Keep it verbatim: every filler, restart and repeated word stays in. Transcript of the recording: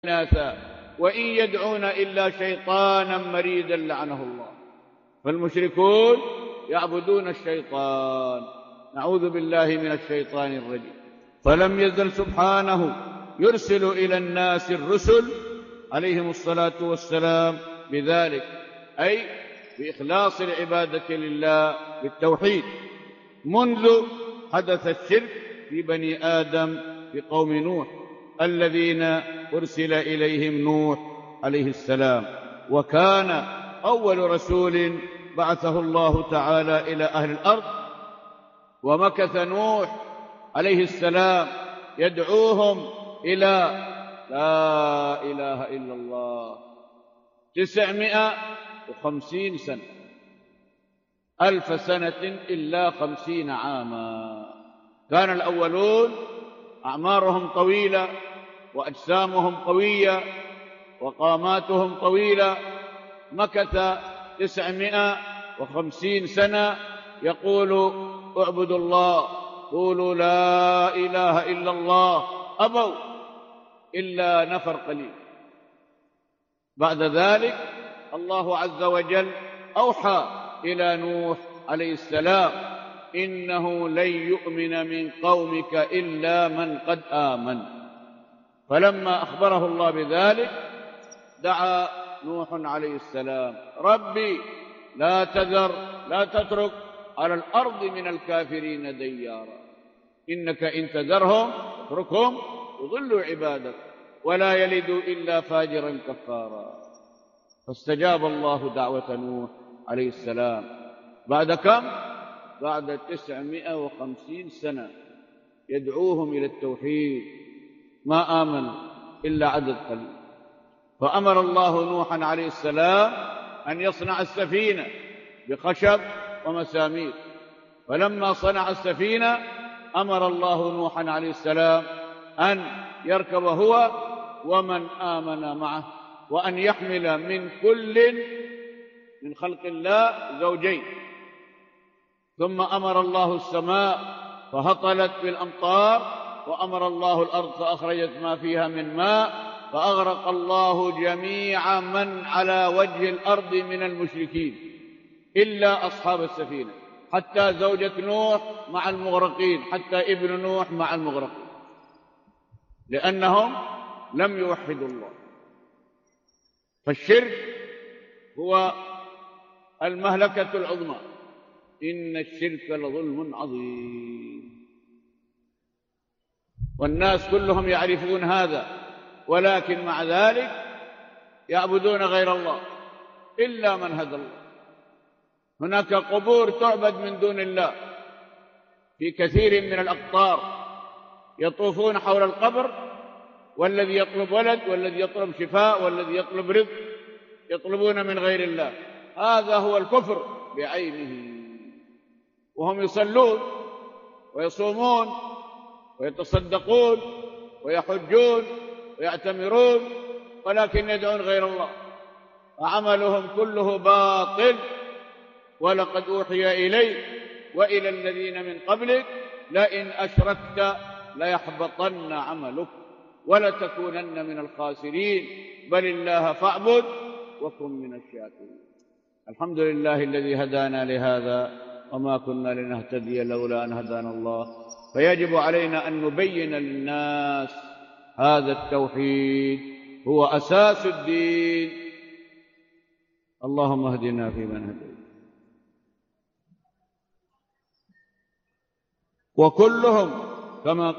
إناثا وإن يدعون إلا شيطانا مريدا لعنه الله. فالمشركون يعبدون الشيطان، نعوذ بالله من الشيطان الرجيم. فلم يزل سبحانه يرسل إلى الناس الرسل عليهم الصلاة والسلام بذلك، أي بإخلاص العبادة لله بالتوحيد، منذ حدث الشرك في بني آدم في قوم نوح الذين أرسل إليهم نوح عليه السلام، وكان أول رسول بعثه الله تعالى إلى أهل الأرض. ومكث نوح عليه السلام يدعوهم إلى لا إله إلا الله تسعمائة وخمسين سنة، ألف سنة إلا خمسين عاما. كان الأولون أعمارهم طويلة وأجسامهم قوية وقاماتهم طويلة، مكث تسعمائة وخمسين سنة يقول اعبدوا الله، قولوا لا إله إلا الله، أبوا إلا نفر قليل. بعد ذلك الله عز وجل أوحى إلى نوح عليه السلام إنه لن يؤمن من قومك إلا من قد آمن. فلما أخبره الله بذلك دعا نوح عليه السلام ربي لا تذر لا تترك على الأرض من الكافرين ديارا، إنك إن تذرهم تتركهم يضلوا عبادك ولا يلدوا إلا فاجرا كفارا. فاستجاب الله دعوة نوح عليه السلام بعد كم؟ بعد تسعمائة وخمسين سنة يدعوهم إلى التوحيد، ما آمنوا إلا عدد قليل. فأمر الله نوحا عليه السلام أن يصنع السفينة بخشب ومسامير. فلما صنع السفينة أمر الله نوحا عليه السلام أن يركب هو ومن آمن معه، وأن يحمل من كل من خلق الله زوجين. ثم أمر الله السماء فهطلت بالأمطار، وأمر الله الأرض فأخرجت ما فيها من ماء، فأغرق الله جميع من على وجه الأرض من المشركين إلا أصحاب السفينة، حتى زوجة نوح مع المغرقين، حتى ابن نوح مع المغرقين، لأنهم لم يوحدوا الله. فالشرك هو المهلكة العظمى، إن الشرك لظلم عظيم، والناس كلهم يعرفون هذا، ولكن مع ذلك يعبدون غير الله إلا من هدى الله. هناك قبور تعبد من دون الله في كثير من الأقطار، يطوفون حول القبر، والذي يطلب ولد والذي يطلب شفاء والذي يطلب رزق يطلبون من غير الله. هذا هو الكفر بعينه. وهم يصلون ويصومون ويتصدقون ويحجون ويعتمرون، ولكن يدعون غير الله، وعملهم كله باطل. ولقد أوحي إليك وإلى الذين من قبلك لئن أشركت ليحبطن عملك ولتكونن من الخاسرين، بل الله فاعبد وكن من الشاكرين. الحمد لله الذي هدانا لهذا وما كنا لنهتدي لولا أن هدانا الله. فيجب علينا أن نبين للناس هذا التوحيد هو أساس الدين. اللهم اهدنا فيمن هديت. وكلهم كما